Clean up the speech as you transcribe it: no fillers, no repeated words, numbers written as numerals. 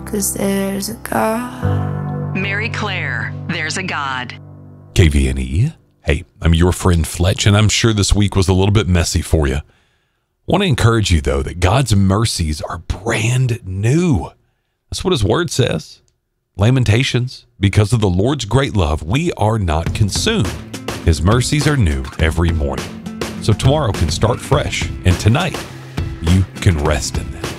'cause there's a God. Mary Claire, There's a God. KVNE. Hey, I'm your friend Fletch, and I'm sure this week was a little bit messy for you. I want to encourage you, though, that God's mercies are brand new. That's what his word says. Lamentations, because of the Lord's great love, we are not consumed. His mercies are new every morning. So tomorrow can start fresh, and tonight you can rest in them.